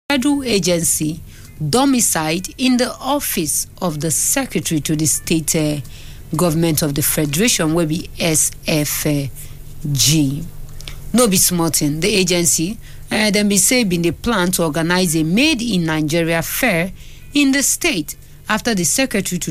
federal agency domiciled in the office of the Secretary to the State Government of the Federation, will be SFG. No be small thing. The agency then be saying they plan to organize a Made in Nigeria fair in the state after the Secretary to